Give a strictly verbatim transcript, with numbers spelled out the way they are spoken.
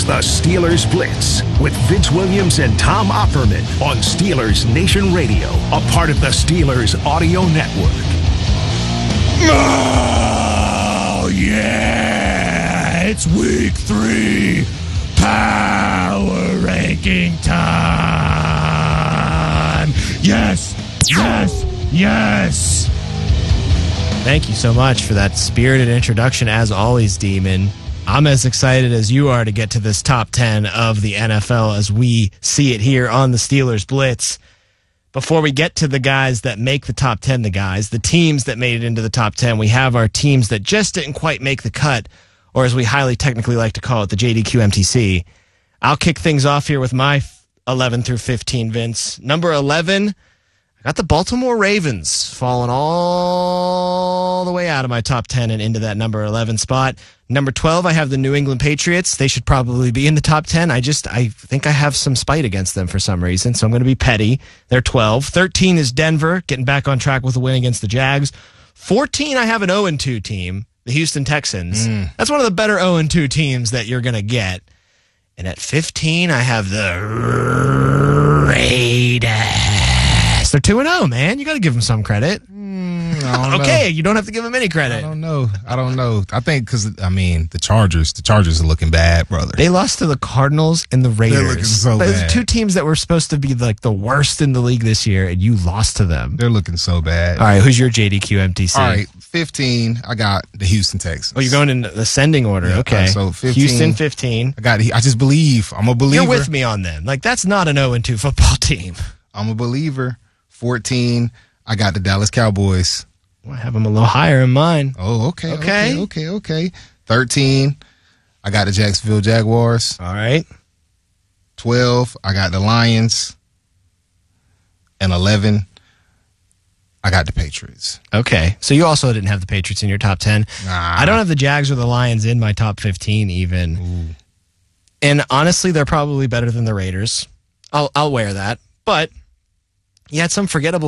The Steelers Blitz with Vince Williams and Tom Opperman on Steelers Nation Radio, a part of the Steelers Audio Network. Oh, yeah! It's week three. Power ranking time. Yes, yes, yes. Thank you so much for that spirited introduction, as always, Demon. I'm as excited as you are to get to this top ten of the N F L as we see it here on the Steelers Blitz. Before we get to the guys that make the top ten, the guys, the teams that made it into the top ten, we have our teams that just didn't quite make the cut, or as we highly technically like to call it, the J D Q M T C. I'll kick things off here with my eleven through fifteen, Vince. Number eleven, I got the Baltimore Ravens falling all the way out of my top ten and into that number eleven spot. Number twelve, I have the New England Patriots. They should probably be in the top ten. I just, I think I have some spite against them for some reason, so I'm going to be petty. They're twelve. thirteen is Denver, getting back on track with a win against the Jags. fourteen, I have an oh and two team, the Houston Texans. Mm. That's one of the better oh and two teams that you're going to get. And at fifteen, I have the Raiders. They're two and oh, man. You got to give them some credit. Mm, I don't okay, know. You don't have to give them any credit. I don't know. I don't know. I think because, I mean, the Chargers, the Chargers are looking bad, brother. They lost to the Cardinals and the Raiders. They're looking so Those bad. two teams that were supposed to be like the worst in the league this year, and you lost to them. They're looking so bad. All right, who's your J D Q M T C? All right, fifteen, I got the Houston Texans. Oh, you're going in ascending order. Yeah, okay. uh, so fifteen, Houston, fifteen. I got. I just believe. I'm a believer. You're with me on them. Like, that's not an oh and two football team. I'm a believer. fourteen, I got the Dallas Cowboys. I have them a little higher in mine. Oh, okay, Okay. okay, okay, okay. thirteen, I got the Jacksonville Jaguars. All right. twelve, I got the Lions. And eleven, I got the Patriots. Okay. So you also didn't have the Patriots in your top ten. Nah. I don't have the Jags or the Lions in my top fifteen even. Ooh. And honestly, they're probably better than the Raiders. I'll I'll wear that. But you had some forgettable